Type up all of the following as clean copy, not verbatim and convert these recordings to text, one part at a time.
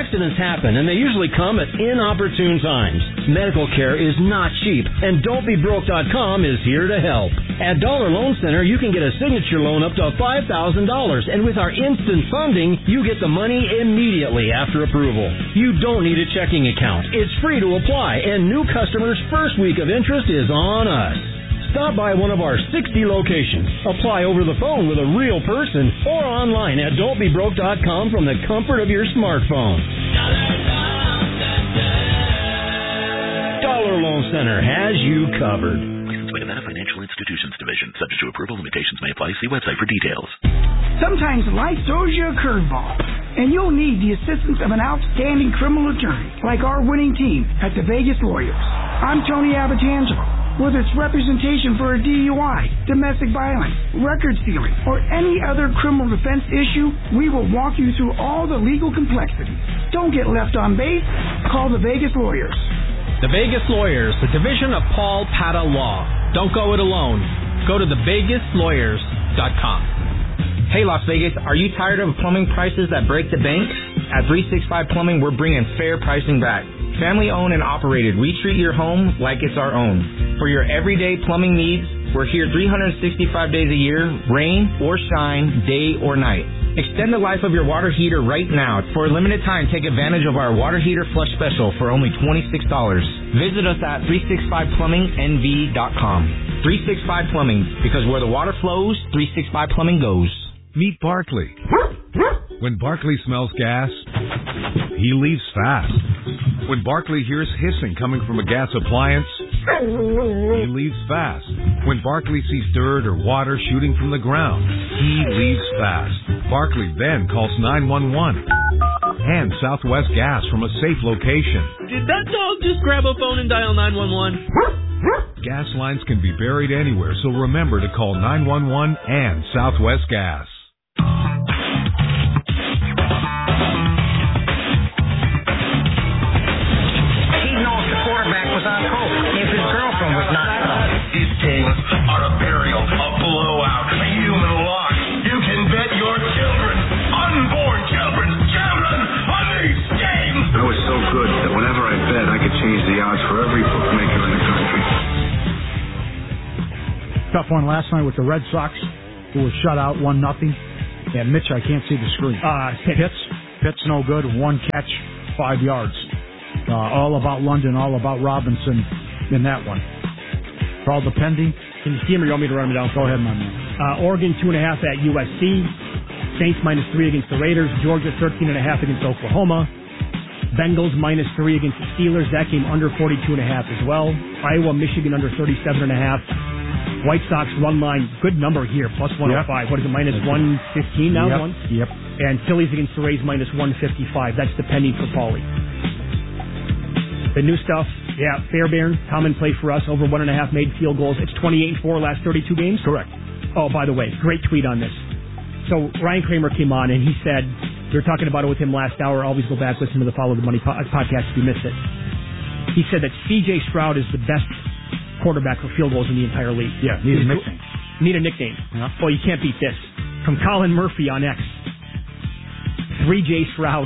accidents happen, and they usually come at inopportune times. Medical care is not cheap, and Don'tBeBroke.com is here to help. At Dollar Loan Center, you can get a signature loan up to $5,000, and with our instant funding, you get the money immediately after approval. You don't need a checking account. It's free to apply, and new customers' first week of interest is on us. Stop by one of our 60 locations. Apply over the phone with a real person or online at Don'tBeBroke.com from the comfort of your smartphone. Dollar Loan Center has you covered. Licensed by Nevada Financial Institutions Division. Subject to approval, limitations may apply. See website for details. Sometimes life throws you a curveball, and you'll need the assistance of an outstanding criminal attorney like our winning team at the Vegas Lawyers. I'm Tony Abatangelo. Whether it's representation for a DUI, domestic violence, record stealing, or any other criminal defense issue, we will walk you through all the legal complexities. Don't get left on base. Call the Vegas Lawyers. The Vegas Lawyers, the division of Paul Pata Law. Don't go it alone. Go to thevegaslawyers.com. Hey, Las Vegas, are you tired of plumbing prices that break the bank? At 365 Plumbing, we're bringing fair pricing back. Family owned and operated, we treat your home like it's our own. For your everyday plumbing needs, we're here 365 days a year, rain or shine, day or night. Extend the life of your water heater right now. For a limited time, take advantage of our water heater flush special for only $26. Visit us at 365plummingnv.com. 365 Plumbing, because where the water flows, 365 Plumbing goes. Meet Barkley. When Barkley smells gas, he leaves fast. When Barkley hears hissing coming from a gas appliance, he leaves fast. When Barkley sees dirt or water shooting from the ground, he leaves fast. Barkley then calls 911 and Southwest Gas from a safe location. Did that dog just grab a phone and dial 911? Gas lines can be buried anywhere, so remember to call 911 and Southwest Gas. Are a burial, a blowout, a human loss. You can bet your children, unborn children, on these games. I was so good that whenever I bet, I could change the odds for every bookmaker in the country. Tough one last night with the Red Sox, who was shut out 1-0. And Mitch, I can't see the screen. Pitt's no good. 1 catch, 5 yards. All about London, all about Robinson in that one. Call the pending. Can you see him or you want me to run him down? Go ahead, my man. Oregon 2.5 at USC. Saints -3 against the Raiders. Georgia 13.5 against Oklahoma. Bengals -3 against the Steelers. That game under 42.5 as well. Iowa, Michigan under 37.5. White Sox run line, good number here, plus 105. Yep. What is it, minus 115 now? Yep. And Phillies against the Rays minus 155. That's the pending for Paulie. The new stuff. Yeah, Fairbairn, common play for us, over 1.5 made field goals. It's 28-4 last 32 games? Correct. Oh, by the way, great tweet on this. So Ryan Kramer came on and he said, we were talking about it with him last hour. Always go back, listen to the Follow the Money podcast if you missed it. He said that C.J. Stroud is the best quarterback for field goals in the entire league. Yeah, need a nickname. Need a nickname. Yeah. Well, you can't beat this. From Colin Murphy on X. 3J Stroud.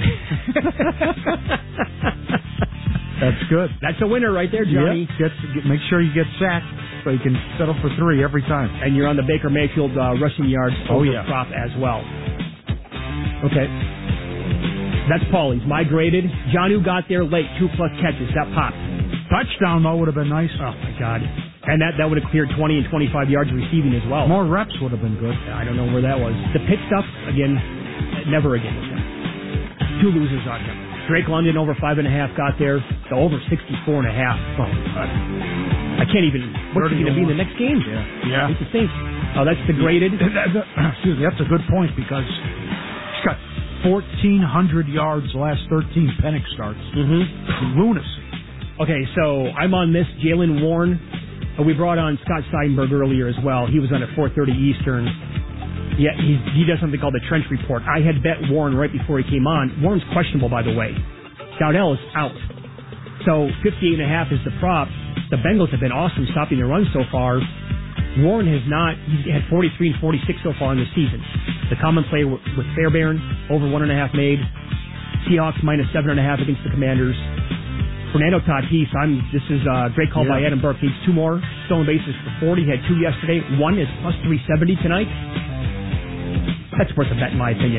That's good. That's a winner right there, Johnny. Yep. Make sure you get sacked so you can settle for 3 every time. And you're on the Baker Mayfield rushing yards prop as well. Okay. That's Paulie's. Migrated. Jonnu got there late. 2+ catches. That popped. Touchdown, though, would have been nice. Oh, my God. And that would have cleared 20 and 25 yards receiving as well. More reps would have been good. I don't know where that was. The Pitt stuff, again, never again with him. 2 losers on him. Drake London over 5.5 got there. The over 64.5. Oh, God. I can't even. What's he going to be in the next game? Yeah. It's the Saints. Oh, that's the graded. Excuse me. That's a good point because he's got 1,400 yards the last 13 Penix starts. Mm-hmm. Lunacy. Okay, so I'm on this. Jaylen Warren. We brought on Scott Seidenberg earlier as well. He was on at 4:30 Eastern. Yeah, he does something called the Trench Report. I had bet Warren right before he came on. Warren's questionable, by the way. Dowdell is out. So 58.5 is the prop. The Bengals have been awesome stopping the run so far. Warren has not. He's had 43 and 46 so far in the season. The common play with Fairbairn, over 1.5 made. Seahawks minus 7.5 against the Commanders. Fernando Tatis, this is a great call by Adam Burke. Needs 2 more stolen bases for 40. Had 2 yesterday. 1 is plus 370 tonight. That's worth a bet in my opinion.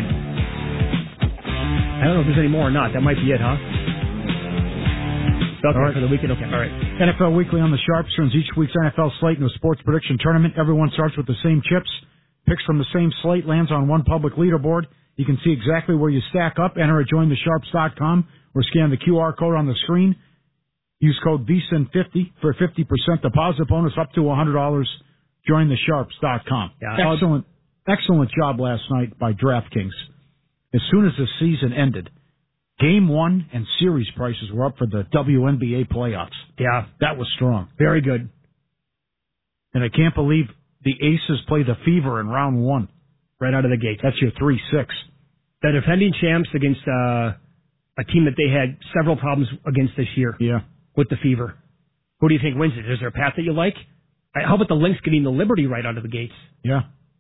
I don't know if there's any more or not. That might be it, huh? Okay, for the weekend. Okay, all right. NFL Weekly on the Sharps turns each week's NFL slate into a sports prediction tournament. Everyone starts with the same chips. Picks from the same slate lands on one public leaderboard. You can see exactly where you stack up. Enter at jointhesharps.com or scan the QR code on the screen. Use code VSIN50 for a 50% deposit bonus up to $100. Jointhesharps.com. Yeah. Excellent job last night by DraftKings. As soon as the season ended, Game 1 and series prices were up for the WNBA playoffs. Yeah. That was strong. Very good. And I can't believe the Aces play the Fever in round 1. Right out of the gate. That's your 3-6. The defending champs against a team that they had several problems against this year. Yeah. With the Fever. Who do you think wins it? Is there a path that you like? How about the Lynx getting the Liberty right out of the gates? Yeah.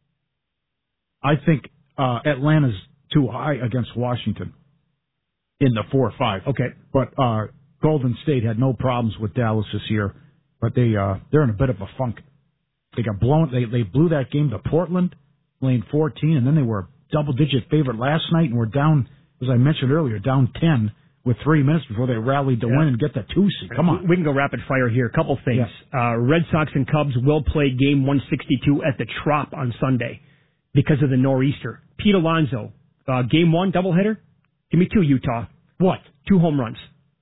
I think Atlanta's too high against Washington in the 4-5. Okay. But Golden State had no problems with Dallas this year, but they're in a bit of a funk. They got blown. They blew that game to Portland, laying 14, and then they were a double-digit favorite last night, and were down, as I mentioned earlier, down 10 with 3 minutes before they rallied to win and get the 2 seed. Come on. We can go rapid fire here. A couple things. Yeah. Red Sox and Cubs will play game 162 at the Trop on Sunday because of the nor'easter. Pete Alonso, game 1 doubleheader. Give me 2, Utah. What? 2 home runs.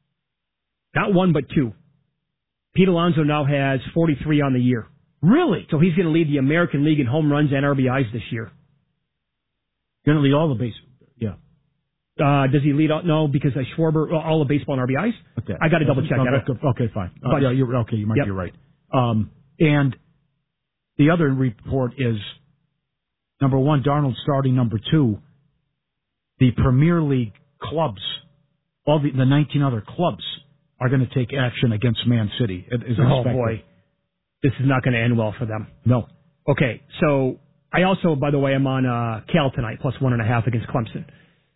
Not 1, but 2. Pete Alonso now has 43 on the year. Really? So he's going to lead the American League in home runs and RBIs this year. Going to lead all the base. Yeah. Does he lead? No, because Schwarber, all the baseball and RBIs. Okay. I got to double check that. Okay, fine. Yeah, you're okay. You might be right. And the other report is, number 1, Darnold starting. Number 2, the Premier League clubs, all the 19 other clubs, are going to take action against Man City. Oh boy, this is not going to end well for them. No. Okay, so I also, by the way, I'm on Cal tonight, plus 1.5 against Clemson.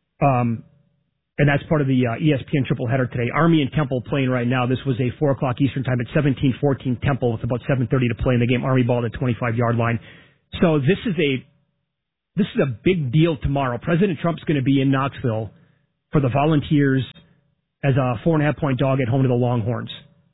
And that's part of the ESPN triple header today. Army and Temple playing right now. This was a 4 o'clock Eastern time at 17-14 Temple with about 7:30 to play in the game. Army ball at the 25-yard line. So this is a big deal tomorrow. President Trump's going to be in Knoxville for the Volunteers as a 4.5-point dog at home to the Longhorns.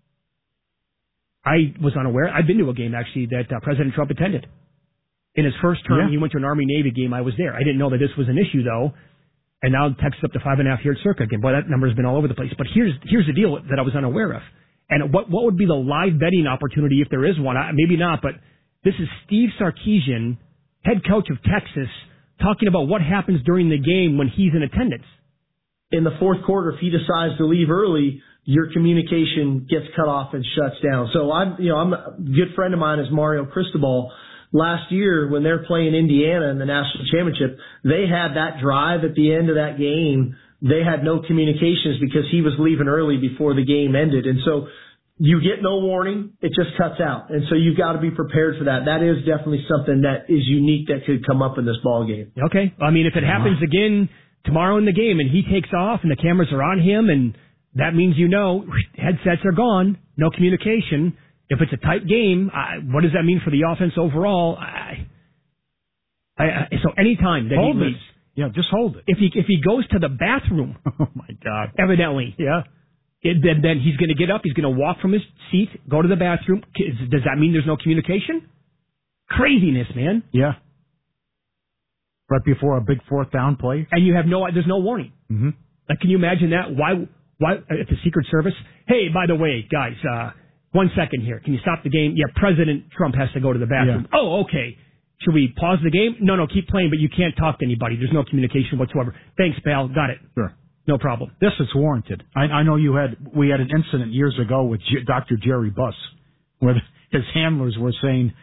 I was unaware. I've been to a game, actually, that President Trump attended. In his first term, he went to an Army-Navy game. I was there. I didn't know that this was an issue, though. And now Texas up to 5.5-yard circa again. Boy, that number's been all over the place. But here's the deal that I was unaware of. And what would be the live betting opportunity if there is one? Maybe not, but this is Steve Sarkisian, head coach of Texas, talking about what happens during the game when he's in attendance. In the fourth quarter, if he decides to leave early, your communication gets cut off and shuts down. So I'm a good friend of mine is Mario Cristobal. Last year, when they're playing Indiana in the national championship, they had that drive at the end of that game. They had no communications because he was leaving early before the game ended. And so you get no warning. It just cuts out. And so you've got to be prepared for that. That is definitely something that is unique that could come up in this ball game. Okay. I mean, if it happens again tomorrow in the game and he takes off and the cameras are on him, and that means headsets are gone, no communication. If it's a tight game, what does that mean for the offense overall? So anytime that he leaves. Yeah, just hold it. If he goes to the bathroom. Oh, my God. Evidently. Yeah. Then he's going to get up. He's going to walk from his seat, go to the bathroom. Does that mean there's no communication? Craziness, man. Yeah. Right before a big 4th down play. And there's no warning. Mm-hmm. Like, can you imagine that? Why at the Secret Service? Hey, by the way, guys, 1 second here. Can you stop the game? Yeah, President Trump has to go to the bathroom. Yeah. Oh, okay. Should we pause the game? No, keep playing, but you can't talk to anybody. There's no communication whatsoever. Thanks, pal. Got it. Sure. No problem. This is warranted. I know we had an incident years ago with Dr. Jerry Buss, where his handlers were saying,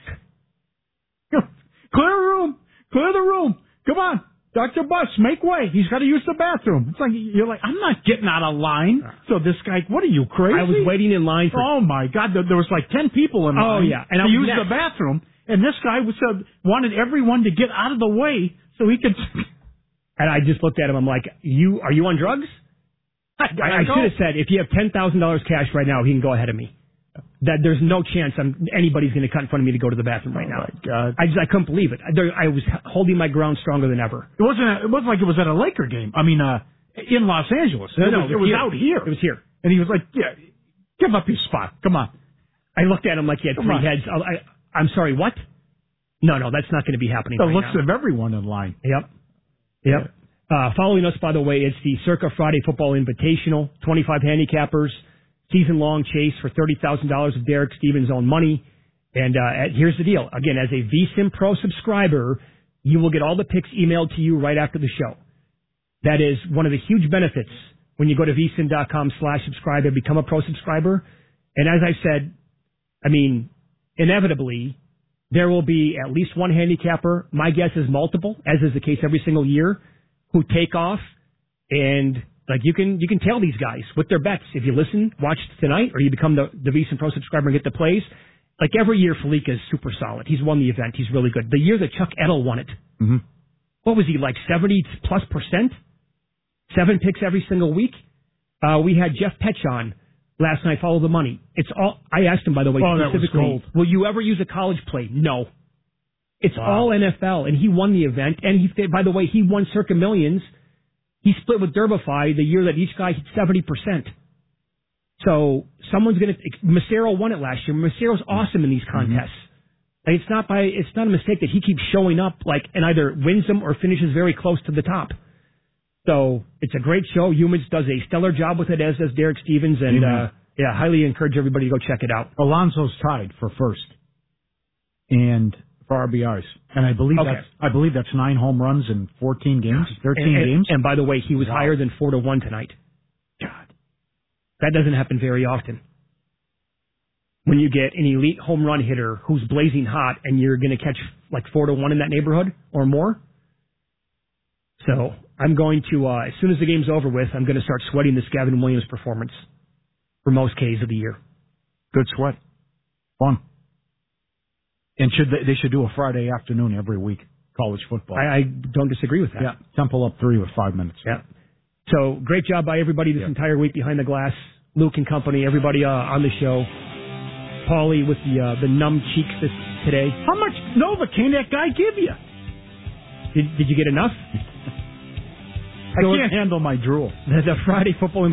clear the room. Come on. Dr. Buss, make way. He's got to use the bathroom. It's like, you're like, I'm not getting out of line. So this guy, what are you, crazy? I was waiting in line for... Oh, my God. There was like 10 people in line and to use the bathroom. And this guy wanted everyone to get out of the way so he could... And I just looked at him. I'm like, are you on drugs? I should have said, if you have $10,000 cash right now, he can go ahead of me. That there's no chance anybody's going to cut in front of me to go to the bathroom right now. God. I couldn't believe it. I was holding my ground stronger than ever. It wasn't like it was at a Laker game. I mean, in Los Angeles. No, it was out here. It was here. And he was like, yeah, give up your spot. Come on. I looked at him like he had three heads. I'm sorry, what? No, that's not going to be happening right now. The looks of everyone in line. Yep. Following us, by the way, it's the Circa Friday Football Invitational, 25 handicappers, season-long chase for $30,000 of Derek Stevens' own money. And here's the deal. Again, as a VSiN Pro subscriber, you will get all the picks emailed to you right after the show. That is one of the huge benefits when you go to vsin.com/subscribe and become a pro subscriber. And as I said, inevitably, there will be at least one handicapper. My guess is multiple, as is the case every single year, who take off. And you can tail these guys with their bets. If you listen, watch tonight, or you become the VSiN Pro subscriber and get the plays. Like every year, Felica is super solid. He's won the event. He's really good. The year that Chuck Edel won it, what was he, like 70+%? 7 picks every single week. We had Jeff Petch on last night, Follow the Money. It's all. I asked him, by the way, specifically, will you ever use a college play? No. It's all NFL, and he won the event. And by the way, he won Circa Millions. He split with Derbify the year that each guy hit 70%. So someone's going to. Massero won it last year. Massero's awesome in these contests. And it's not a mistake that he keeps showing up and either wins them or finishes very close to the top. So it's a great show. Humans does a stellar job with it, as does Derek Stevens. And highly encourage everybody to go check it out. Alonso's tied for first, and for RBIs, and I believe that's 9 home runs in 14 games, 13 games. And by the way, he was higher than 4-1 tonight. God, that doesn't happen very often. When you get an elite home run hitter who's blazing hot, and you're going to catch like 4-1 in that neighborhood or more. So I'm going to, as soon as the game's over with, I'm going to start sweating this Gavin Williams performance for most Ks of the year. Good sweat. Fun. And they should do a Friday afternoon every week, college football. I don't disagree with that. Yeah, Temple up 3 with 5 minutes. Yeah. So great job by everybody this entire week behind the glass. Luke and company, everybody on the show. Paulie with the numb cheeks today. How much Novocaine that guy give you? Did you get enough? I can't handle my drool. The Friday Football